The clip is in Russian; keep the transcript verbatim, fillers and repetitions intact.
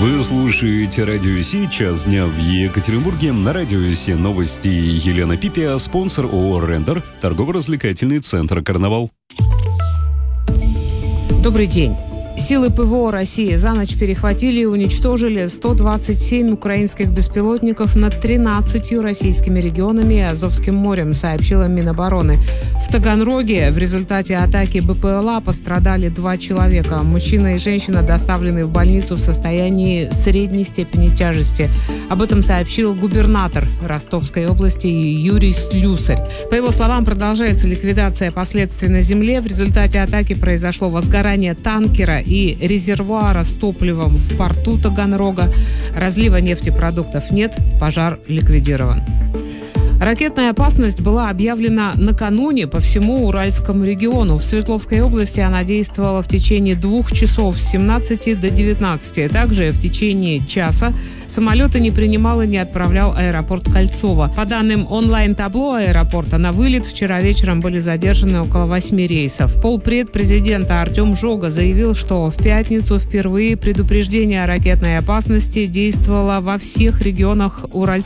Вы слушаете Радио Си, час дня в Екатеринбурге. На Радио Си новости Елена Пипия, спонсор ООО «Рендер», торгово-развлекательный центр «Карнавал». Добрый день. Силы ПВО России за ночь перехватили и уничтожили сто двадцать семь украинских беспилотников над тринадцатью российскими регионами и Азовским морем, сообщила Минобороны. В Таганроге в результате атаки БПЛА пострадали два человека. Мужчина и женщина доставлены в больницу в состоянии средней степени тяжести. Об этом сообщил губернатор Ростовской области Юрий Слюсарь. По его словам, продолжается ликвидация последствий на земле. В результате атаки произошло возгорание танкера и резервуара с топливом в порту Таганрога. Разлива нефтепродуктов нет, пожар ликвидирован. Ракетная опасность была объявлена накануне по всему Уральскому региону. В Свердловской области она действовала в течение двух часов с семнадцати до девятнадцати. Также в течение часа самолеты не принимал и не отправлял аэропорт Кольцово. По данным онлайн-табло аэропорта, на вылет вчера вечером были задержаны около восьми рейсов. Полпред президента Артем Жога заявил, что в пятницу впервые предупреждение о ракетной опасности действовало во всех регионах Уральского